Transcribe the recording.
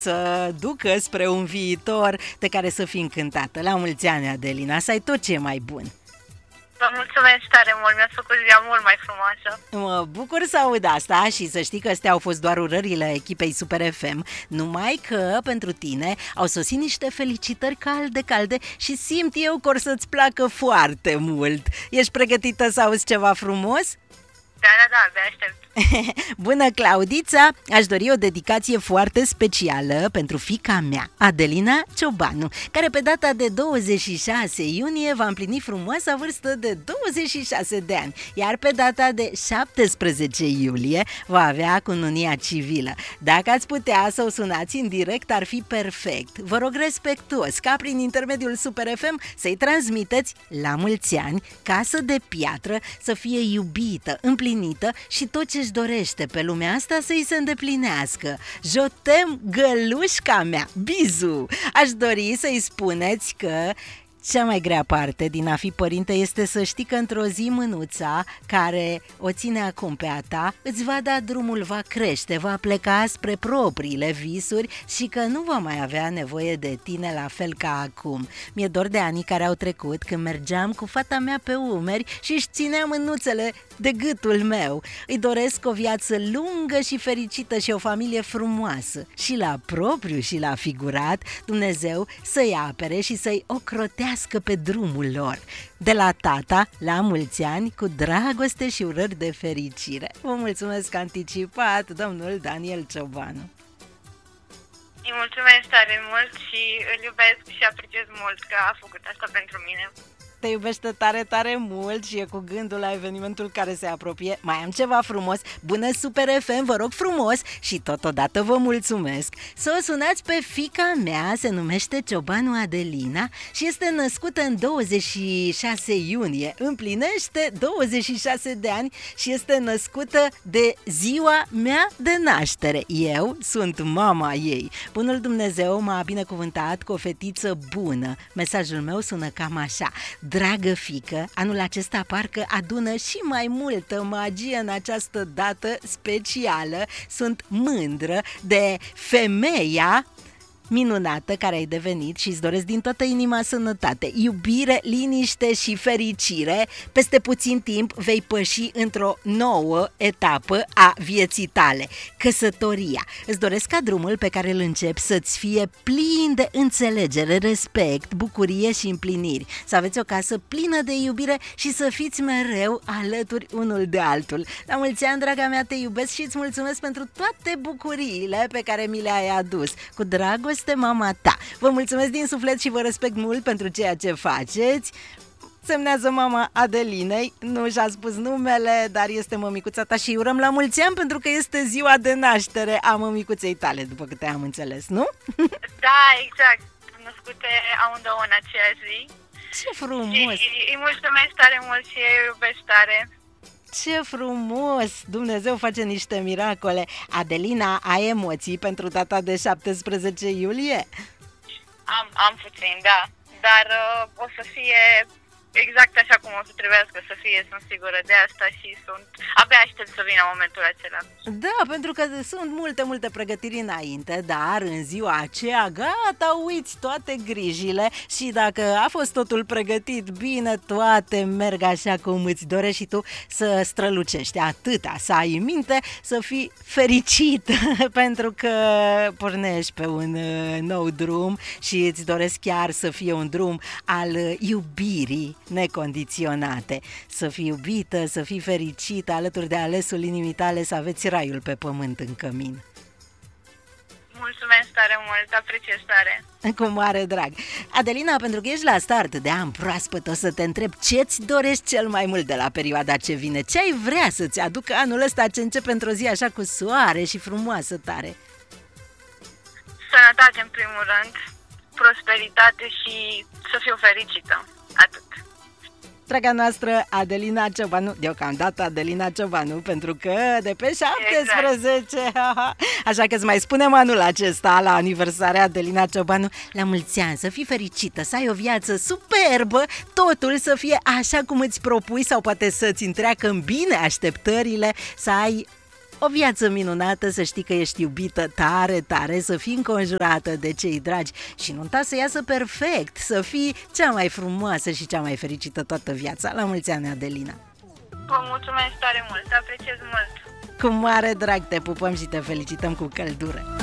să ducă spre un viitor de care să fii încântată. La mulți ani, Adelina, să ai tot ce e mai bun. Vă mulțumesc tare mult, mi-ați făcut ziua mult mai frumoasă. Mă bucur să aud asta și să știi că astea au fost doar urările echipei Super FM, numai că pentru tine au sosit niște felicitări calde și simt eu că or să-ți placă foarte mult. Ești pregătită să auzi ceva frumos? Da, abia aștept. Bună, Claudița! Aș dori o dedicație foarte specială pentru fiica mea, Adelina Ciobanu, care pe data de 26 iunie va împlini frumoasa vârstă de 26 de ani, iar pe data de 17 iulie va avea cununia civilă. Dacă ați putea să o sunați în direct, ar fi perfect. Vă rog respectuos ca prin intermediul Super FM să-i transmiteți la mulți ani, casă de piatră, să fie iubită, împlinită și tot ce își dorește pe lumea asta să-i se îndeplinească. Jotem, gălușca mea, bizu! Aș dori să-i spuneți că cea mai grea parte din a fi părinte este să știi că într-o zi mânuța care o ține acum pe a ta îți va da drumul, va crește, va pleca spre propriile visuri și că nu va mai avea nevoie de tine la fel ca acum. Mi-e dor de anii care au trecut când mergeam cu fata mea pe umeri și își țineam mânuțele de gâtul meu. Îi doresc o viață lungă și fericită și o familie frumoasă. Și la propriu și la figurat, Dumnezeu să-i apere și să-i ocrotească pe drumul lor. De la tata, la mulți ani, cu dragoste și urări de fericire. Vă mulțumesc anticipat, domnul Daniel Ciobanu. Îi mulțumesc tare mult și îl iubesc și apreciez mult că a făcut asta pentru mine. Te iubește tare, tare mult și e cu gândul la evenimentul care se apropie. Mai am ceva frumos. Bună, Super FM, vă rog frumos și totodată vă mulțumesc să o sunați pe fiica mea, se numește Ciobanu Adelina și este născută în 26 iunie. Împlinește 26 de ani și este născută de ziua mea de naștere. Eu sunt mama ei. Bunul Dumnezeu m-a binecuvântat cu o fetiță bună. Mesajul meu sună cam așa: dragă fiică, anul acesta parcă adună și mai multă magie în această dată specială. Sunt mândră de femeia minunată care ai devenit și îți doresc din toată inima sănătate, iubire, liniște și fericire. Peste puțin timp vei păși într-o nouă etapă a vieții tale, căsătoria. Îți doresc ca drumul pe care îl începi să-ți fie plin de înțelegere, respect, bucurie și împliniri. Să aveți o casă plină de iubire și să fiți mereu alături unul de altul. La mulți ani, draga mea, te iubesc și îți mulțumesc pentru toate bucuriile pe care mi le-ai adus. Cu dragoste, mama ta. Vă mulțumesc din suflet și vă respect mult pentru ceea ce faceți. Semnează mama Adelinei, nu și-a spus numele, dar este mămicuța ta și îi urăm la mulți ani pentru că este ziua de naștere a mămicuței tale, după câte am înțeles, nu? Da, exact. Născute amândouă în aceeași zi. Ce frumos! Și îi mulțumesc tare mult și eu iubesc tare. Ce frumos! Dumnezeu face niște miracole. Adelina, ai emoții pentru data de 17 iulie? Am puțin, da. Dar o să fie exact așa cum o să trebuiască să fie, sunt sigură de asta și abia aștept să vină momentul acela. Da, pentru că sunt multe pregătiri înainte, dar în ziua aceea, gata, uiți toate grijile și dacă a fost totul pregătit bine, toate merg așa cum îți dorești și tu să strălucești. Atâta, să ai în minte, să fii fericit pentru că pornești pe un nou drum și îți doresc chiar să fie un drum al iubirii necondiționate. Să fii iubită, să fii fericită alături de alesul inimii tale, să aveți raiul pe pământ în cămin. Mulțumesc tare mult, apreciez tare. Cu mare drag. Adelina, pentru că ești la start de an proaspăt, o să te întreb ce-ți dorești cel mai mult de la perioada ce vine? Ce ai vrea să-ți aducă anul ăsta ce începe într-o zi așa cu soare și frumoasă tare? Sănătate în primul rând, prosperitate și să fiu fericită. Atât. Draga noastră Adelina Ciobanu, deocamdată Adelina Ciobanu, pentru că de pe 17, exact. Așa că îți mai spunem anul acesta la aniversarea Adelina Ciobanu, la mulți ani, să fii fericită, să ai o viață superbă, totul să fie așa cum îți propui sau poate să-ți întreacă în bine așteptările, să ai O viață minunată, să știi că ești iubită tare, tare, să fii înconjurată de cei dragi și nunta să iasă perfect, să fii cea mai frumoasă și cea mai fericită toată viața. La mulți ani, Adelina! Vă mulțumesc tare mult, apreciez mult. Cu mare drag te pupăm și te felicităm cu căldură!